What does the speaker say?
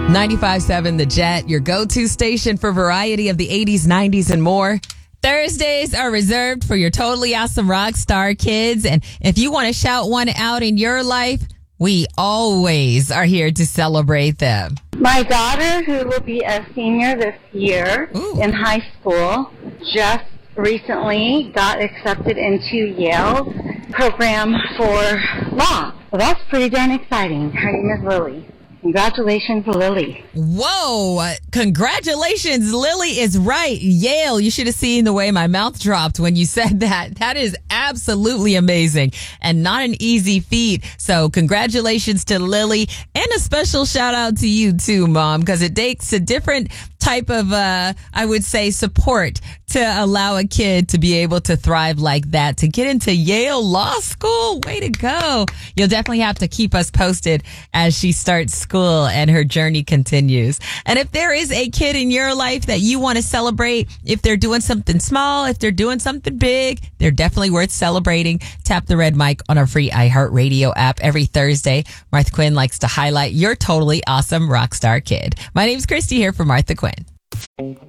95.7 The Jet, your go-to station for variety of the 80s, 90s, and more. Thursdays are reserved for your totally awesome rock star kids. And if you want to shout one out in your life, we always are here to celebrate them. My daughter, who will be a senior this year in high school, just recently got accepted into Yale's program for law. So that's pretty darn exciting. Her name is Lily. Congratulations, Lily. Whoa. Congratulations. Lily is right. Yale. You should have seen the way my mouth dropped when you said that. That is absolutely amazing and not an easy feat. So congratulations to Lily, and a special shout out to you too, Mom, because it takes a different type of, I would say, support to allow a kid to be able to thrive like that, to get into Yale Law School. Way to go. You'll definitely have to keep us posted as she starts school and her journey continues. And if there is a kid in your life that you want to celebrate, if they're doing something small, if they're doing something big, they're definitely worth celebrating. Tap the red mic on our free iHeartRadio app every Thursday. Martha Quinn likes to highlight your totally awesome rock star kid. My name's Christy here for Martha Quinn.